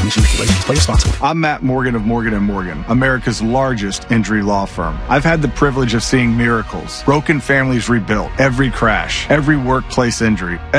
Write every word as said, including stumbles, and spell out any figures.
commission regulations. Play responsibly. I'm Matt Morgan of Morgan and Morgan, America's largest injury law firm. I've had the privilege of seeing miracles, broken families rebuilt, every crash, every workplace injury,